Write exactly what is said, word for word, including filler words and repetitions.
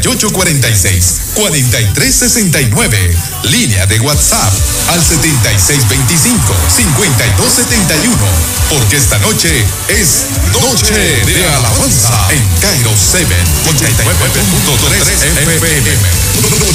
y ocho cuarenta y seis, cuarenta y tres sesenta y nueve. Línea de WhatsApp al setenta y seis veinticinco, cincuenta y dos setenta y uno. Porque esta noche es Noche de Alabanza en Kairos siete, ochenta y nueve punto tres F M.